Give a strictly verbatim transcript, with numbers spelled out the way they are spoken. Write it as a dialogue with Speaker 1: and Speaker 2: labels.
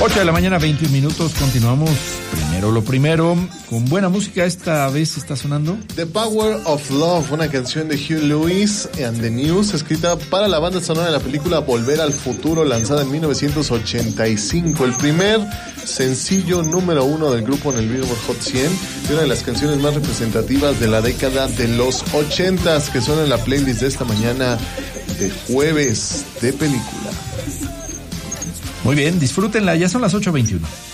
Speaker 1: ocho de la mañana, veintiún minutos. Continuamos. Primero lo primero, con buena música. Esta vez está sonando
Speaker 2: The Power of Love, una canción de Hugh Lewis and the News, escrita para la banda sonora de la película Volver al Futuro, lanzada en mil novecientos ochenta y cinco. El primer sencillo número uno del grupo en el Billboard Hot cien y una de las canciones más representativas de la década de los ochentas, que suena en la playlist de esta mañana de jueves de película.
Speaker 1: Muy bien, disfrútenla, ya son las ocho veintiuno.